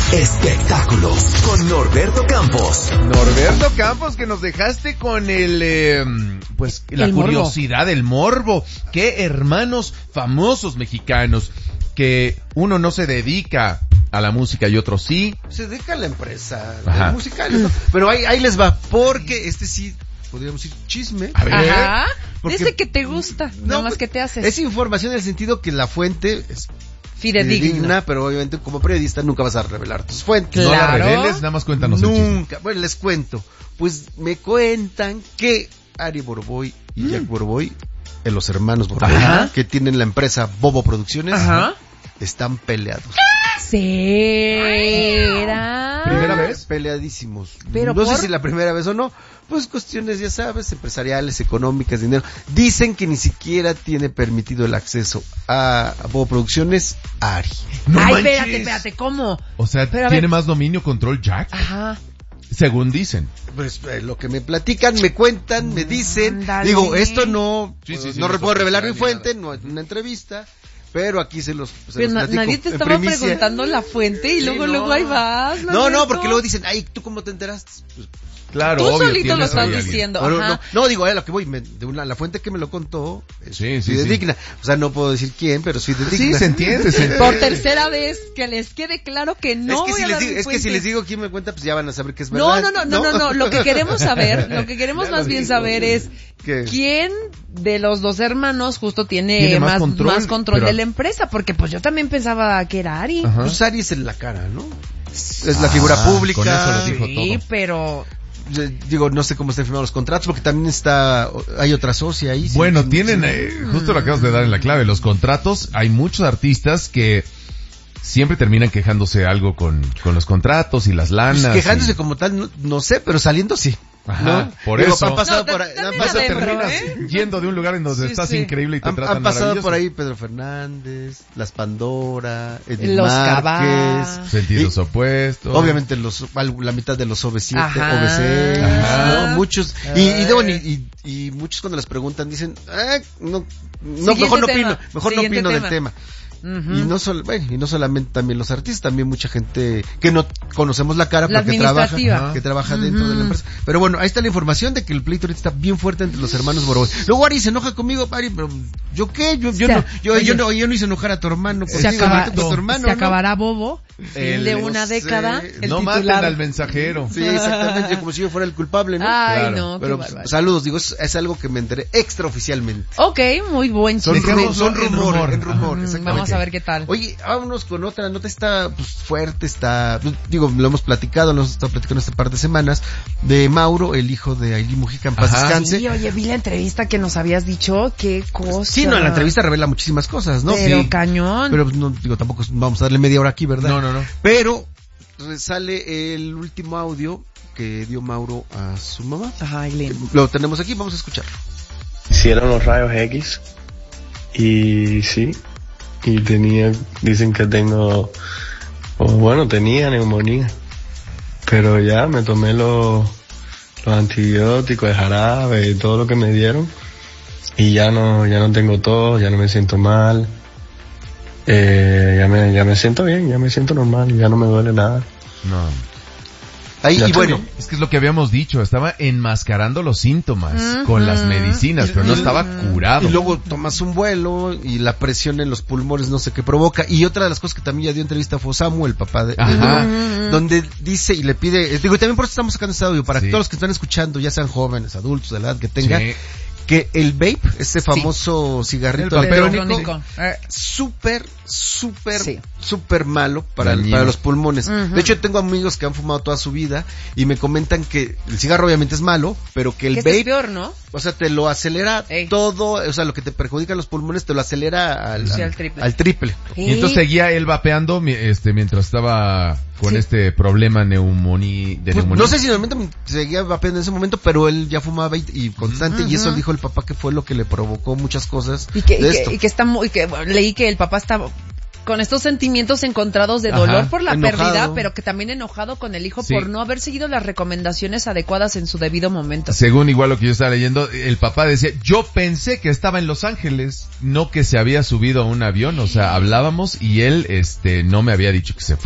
Espectáculos con Norberto Campos. Norberto Campos, que nos dejaste con la curiosidad, el morbo. ¿Qué hermanos famosos mexicanos que uno no se dedica a la música y otro sí? Se dedica a la empresa musical, ¿no? Pero ahí les va, porque sí, podríamos decir chisme. A ver. Ajá. Porque, dice que te gusta, nada más que te haces. Es información en el sentido que la fuente es fidedigna, pero obviamente como periodista nunca vas a revelar tus fuentes. No Claro. la reveles, nada más cuéntanos el Nunca. chisme. Bueno, les cuento. Pues me cuentan que Ari Boroboy y Jack Boroboy, los hermanos Boroboy, Ajá. que tienen la empresa Bobo Producciones, Ajá. están peleados. ¿Será? ¿Primera vez? Peleadísimos. Pero no ¿por? sé si la primera vez o no. Pues cuestiones, ya sabes, empresariales, económicas, dinero. Dicen que ni siquiera tiene permitido el acceso a Bobo Producciones a Ari. No Ay, manches. espérate, ¿cómo? O sea, Pero a tiene ver. más dominio, control Jack, Ajá. según dicen. Pues lo que me platican, me cuentan, me dicen. Ándale. Digo, esto no, Sí, no puedo revelar mi ni fuente, no es una entrevista. Pero aquí se los Pero platico nadie te en estaba primicia. preguntando la fuente y Sí, luego ahí vas. No, porque luego dicen, ay, ¿tú cómo te enteraste? Pues, Claro, Tú obvio, solito tienes lo estás ahí a alguien. diciendo. no, Ajá. no, digo, a lo que voy, la fuente que me lo contó es Sí, fidedigna. O sea, no puedo decir quién, pero es fidedigna. Sí, se entiende, se entiende. Por tercera vez, que les quede claro que no voy a dar mi Es que fuente. si les digo quién me cuenta, pues ya van a saber que es verdad. No. Lo que queremos saber, lo que queremos Ya más lo bien digo. saber es ¿Qué? quién de los dos hermanos justo tiene Tiene más más control, control pero- de la empresa, porque pues yo también pensaba que era Ari. Ajá. Pues Ari es en la cara, ¿no? Es la figura pública. con eso lo dijo Sí, todo. pero Digo, no sé cómo están firmados los contratos, porque también hay otra socia ahí. Bueno, sí, tienen, sí. justo lo acabas de dar en la clave, los contratos, hay muchos artistas que siempre terminan quejándose algo con los contratos y las lanas. Pues quejándose y- como tal, no sé, pero saliendo sí. Ajá, ¿no? por Digo, eso. Han pasado No, por ahí, también Vas a adentro, terminas yendo de un lugar en donde Sí, estás sí. increíble y te tratan han pasado maravilloso. por ahí Pedro Fernández, Las Pandora, Edith Los Márquez, Cabá. Sentidos y- opuestos. obviamente la mitad de los OV7, Ajá. OV6, Ajá. ¿no? Muchos, y muchos cuando les preguntan dicen, no, Siguiente mejor no tema. Siguiente opino del tema. tema. ujú. Y no solamente también los artistas, también mucha gente que no conocemos la cara La porque administrativa. trabaja dentro de la empresa. Pero bueno, ahí está la información de que el pleito ahorita está bien fuerte entre los hermanos Boroboy. Luego Ari se enoja conmigo, Ari, pero ¿yo qué? Yo no hice enojar a tu hermano. Se ¿no? acabará Bobo, fin de no una sé. década, el No maten titular. al mensajero. Sí, exactamente, como si yo fuera el culpable, ¿no? Ay, Claro. no, qué Pero bárbaro. saludos, digo, es algo que me enteré extraoficialmente. Ok, muy buen Son chisme. rumores. Son en rumores, rumor. en rumor, Mm, exactamente. Vamos a ver qué tal. Oye, vámonos con otra nota, está fuerte, digo, lo hemos platicado, lo hemos estado platicando este par de semanas, de Mauro, el hijo de Aileen Mujica, en paz Ajá. descanse. Sí, oye, vi la entrevista que nos habías dicho, qué cosa. Sí, no, en la entrevista revela muchísimas cosas, ¿no? Pero Sí. cañón. Pero no, digo, tampoco vamos a darle media hora aquí, ¿verdad? No. Pero sale el último audio que dio Mauro a su mamá. Ay, Len. Lo tenemos aquí, vamos a escucharlo. Hicieron los rayos X y sí, y dicen que tenía neumonía, pero ya me tomé los antibióticos, el jarabe y todo lo que me dieron y ya no tengo tos, ya no me siento mal, ya me siento bien, ya me siento normal, ya no me duele nada. No. Ahí, Ya y está bueno, bien. Es que es lo que habíamos dicho, estaba enmascarando los síntomas con las medicinas, pero no estaba curado. y luego tomas un vuelo y la presión en los pulmones no sé qué provoca. Y otra de las cosas que también ya dio entrevista fue Samuel, el papá de Ajá. donde dice y le pide, digo, y también por eso estamos sacando este audio, para Sí. que todos los que están escuchando, ya sean jóvenes, adultos, de la edad que tengan, Sí. que el vape, ese famoso cigarrito El papel electrónico, Electrónico. Sí. súper malo para Dañino. los pulmones. Ujú. De hecho, tengo amigos que han fumado toda su vida y me comentan que el cigarro obviamente es malo, pero que el Que este es vape, peor, ¿no? o sea, te lo acelera Ey. todo, o sea, lo que te perjudica los pulmones te lo acelera Sí, al triple. al triple. Y entonces seguía él vapeando mientras estaba con Sí. este problema de Pues, neumonía. no sé si normalmente seguía vapeando en ese momento, pero él ya fumaba vape y constante, y eso dijo el papá que fue lo que le provocó muchas cosas Y que, de y esto. que, y que está muy, que leí que el papá estaba con estos sentimientos encontrados de Ajá. dolor por la Enojado. pérdida, pero que también enojado con el hijo Sí. por no haber seguido las recomendaciones adecuadas en su debido momento. Según igual lo que yo estaba leyendo, el papá decía, yo pensé que estaba en Los Ángeles, no que se había subido a un avión, o sea, hablábamos y él, no me había dicho que se fue.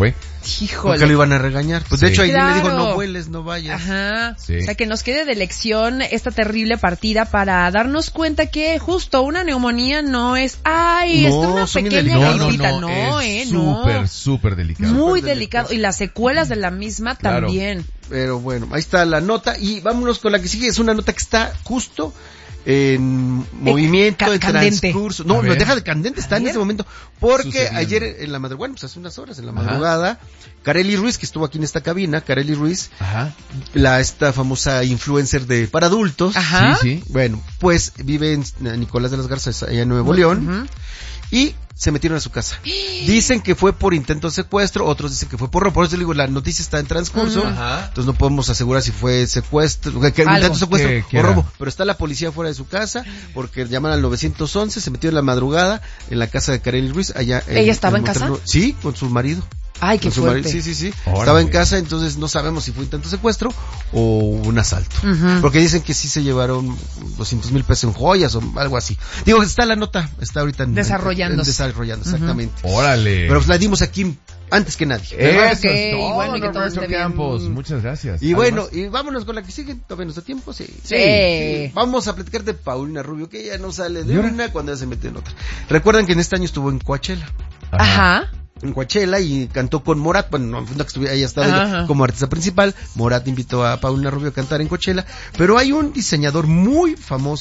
Híjole. Porque lo iban a regañar. Pues de Sí. hecho ahí le dijo, Claro. no vueles, no vayas. Ajá. Sí. O sea, que nos quede de lección esta terrible partida para darnos cuenta que justo una neumonía no es, ay, No, está una son bien pequeña delicados. gripita, es no. súper delicado. Muy Súper delicado. Y las secuelas de la misma Claro. también. Pero bueno, ahí está la nota y vámonos con la que sigue. Es una nota que está justo en movimiento, en candente. transcurso. A No, ver. no deja de candente, está en ver. este momento. Porque Sucediendo. ayer en la madrugada, bueno, pues hace unas horas, en la Ajá. madrugada, Kareli Ruiz, que estuvo aquí en esta cabina, Kareli Ruiz, Ajá. esta famosa influencer para adultos. Ajá. Sí, sí. Bueno, pues vive en Nicolás de las Garzas, allá en Nuevo León. Ujú. Y se metieron a su casa. Dicen que fue por intento de secuestro, otros dicen que fue por robo. Por eso digo, la noticia está en transcurso. Ujú. Ajá. Entonces no podemos asegurar si fue secuestro, que Algo. intento de secuestro ¿Qué o era? robo. Pero está la policía fuera de su casa porque llaman al 911, se metió en la madrugada en la casa de Kareli Ruiz allá. ¿Ella estaba en casa? Monterrey. Sí, con su marido. Ay, qué Con su fuerte. marido. Sí. Órale. Estaba en casa, entonces no sabemos si fue intento de secuestro o un asalto. Ujú. Porque dicen que sí se llevaron 200,000 pesos en joyas o algo así. Digo, está la nota, está ahorita Desarrollándose. desarrollando, exactamente. Órale. Pero pues la dimos aquí antes que nadie. Eso Ok, es todo, bueno, y que todo Norberto esté bien. Campos. Muchas gracias. Y ¿Algo bueno, más? y vámonos con la que sigue, todavía nos da tiempo, sí. Sí. Vamos a platicar de Paulina Rubio, que ella no sale de ¿Y ahora? una cuando ya se mete en otra. Recuerdan que en este año estuvo en Coachella. Ajá. En Coachella y cantó con Morat, bueno, no que estuviera, ella estaba ella Ajá. como artista principal, Morat invitó a Paulina Rubio a cantar en Coachella, pero hay un diseñador muy famoso